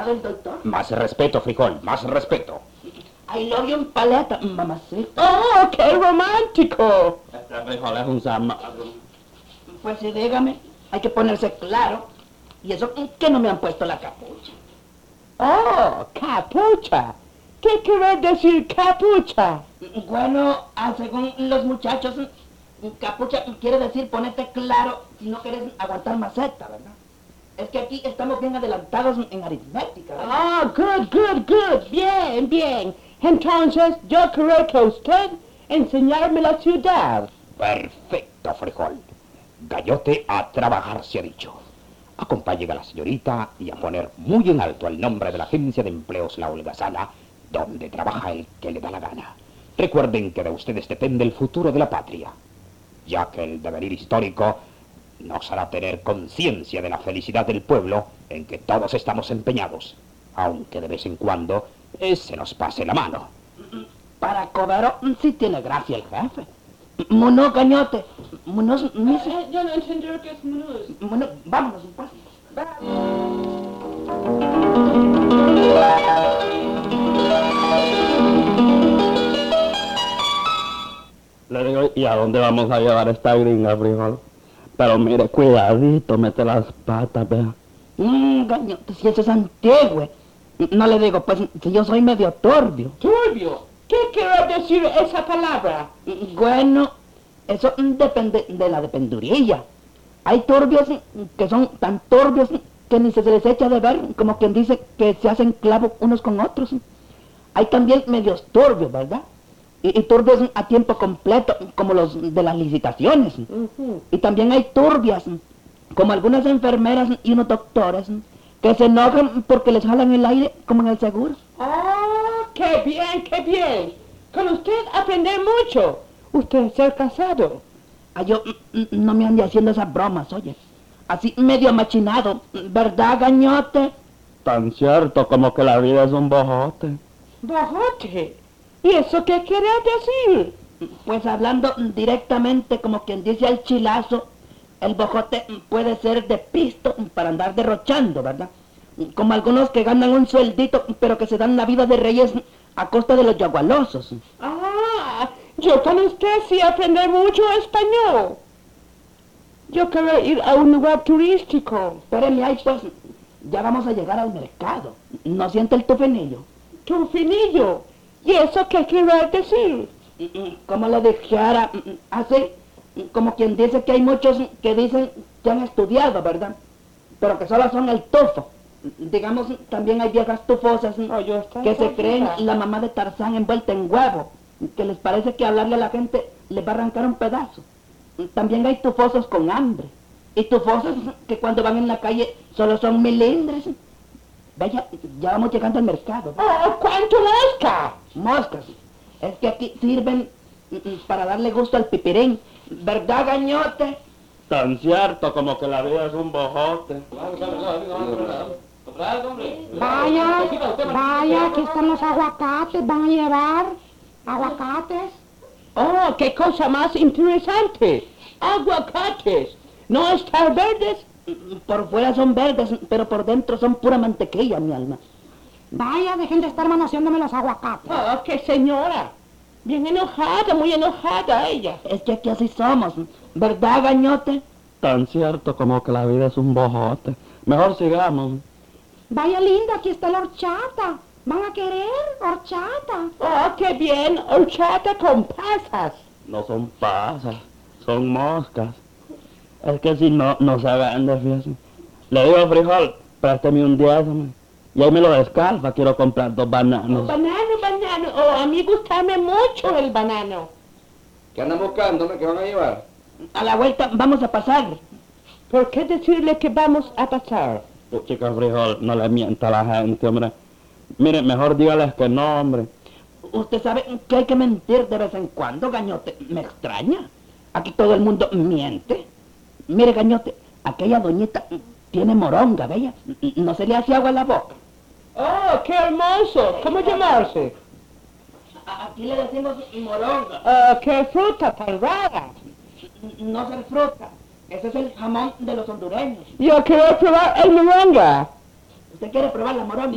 del doctor. Más respeto, frijol, más respeto. I love you en paleta, mamacita. ¡Oh, qué romántico! Este frijol es un sama. Pues sí, dígame, hay que ponerse claro. Y eso que no me han puesto la capucha. ¡Oh, capucha! ¿Qué quiere decir capucha? Bueno, según los muchachos, capucha quiere decir ponerte claro si no quieres aguantar maceta, ¿verdad? Es que aquí estamos bien adelantados en aritmética, ¿verdad? Ah, good. Bien, bien. Entonces, yo creo que usted enseñarme la ciudad. Perfecto, frijol. Gallote, a trabajar se ha dicho. Acompañen a la señorita y a poner muy en alto el nombre de la agencia de empleos La Holgazana, donde trabaja el que le da la gana. Recuerden que de ustedes depende el futuro de la patria, ya que el devenir histórico nos hará tener conciencia de la felicidad del pueblo en que todos estamos empeñados, aunque de vez en cuando se nos pase la mano. Para cobrar sí tiene gracia el jefe. Mono, Cañote. Monos, Yo no entendí lo que es menús. Bueno, vámonos, pues. Le digo, ¿y a dónde vamos a llevar esta gringa, frijol? Pero mire, cuidadito, mete las patas, vea. Cañote, si eso es antiguo. No le digo, pues, si yo soy medio turbio. Turbio. ¿Qué quiere decir esa palabra? Bueno, eso depende de la dependurilla. Hay turbios que son tan turbios que ni se les echa de ver, como quien dice que se hacen clavos unos con otros. Hay también medios turbios, ¿verdad? Y turbios a tiempo completo, como los de las licitaciones. Y también hay turbias, como algunas enfermeras y unos doctores, que se enojan porque les jalan el aire como en el seguro. ¡Oh, qué bien, qué bien! Con usted aprender mucho. Usted es el casado. Yo no me ande haciendo esas bromas, oye. Así medio machinado, ¿verdad, Gañote? Tan cierto como que la vida es un bojote. Bojote. ¿Y eso qué quiere decir? Pues hablando directamente como quien dice al chilazo, el bojote puede ser de pisto para andar derrochando, ¿verdad? Como algunos que ganan un sueldito, pero que se dan la vida de reyes a costa de los yagualosos. Ah, yo con usted sí aprendí mucho español. Yo quiero ir a un lugar turístico. Espéreme ahí, pues, ya vamos a llegar al mercado. ¿No siente el tufenillo? Tufinillo. ¿Y eso qué quiere decir? Como le dijera, así, como quien dice que hay muchos que dicen que han estudiado, ¿verdad? Pero que solo son el tufo. Digamos, también hay viejas tufosas que se creen la mamá de Tarzán envuelta en huevo, que les parece que hablarle a la gente les va a arrancar un pedazo. También hay tufosos con hambre, y tufosos que cuando van en la calle solo son milindres. Vaya, ya vamos llegando al mercado. ¡Oh, cuánto mosca! Moscas. Es que aquí sirven para darle gusto al pipirín. ¿Verdad, Gañote? Tan cierto como que la vida es un bojote. Vaya, aquí están los aguacates, van a llevar aguacates. ¡Oh, qué cosa más interesante! ¡Aguacates! ¿No están verdes? Por fuera son verdes, pero por dentro son pura mantequilla, mi alma. Vaya, dejen de estar manoseándome los aguacates. ¡Oh, qué señora! Bien enojada, muy enojada ella. Es que aquí así somos. ¿Verdad, Gañote? Tan cierto como que la vida es un bojote. Mejor sigamos. Vaya, linda, aquí está la horchata. ¿Van a querer horchata? ¡Oh, qué bien! Horchata con pasas. No son pasas, son moscas. Es que si no se vende, fíjese. Le digo, frijol, présteme un 10, hombre. Y ahí me lo descalza, quiero comprar 2 bananos. Banano. Oh, a mí gustame mucho el banano. ¿Qué andan buscando? ¿Qué van a llevar? A la vuelta vamos a pasar. ¿Por qué decirle que vamos a pasar? Chica, frijol, no le mienta a la gente, hombre. Mire, mejor dígales que no, hombre. Usted sabe que hay que mentir de vez en cuando, Gañote. Me extraña. Aquí todo el mundo miente. Mire, Gañote, aquella doñita tiene moronga, ¿veía? No se le hace agua en la boca. ¡Oh, qué hermoso! ¿Cómo llamarse? Aquí le decimos moronga. ¡Qué fruta tan rara! No se fruta. Ese es el jamón de los hondureños. Yo quiero probar el moronga. ¿Usted quiere probar la moronga?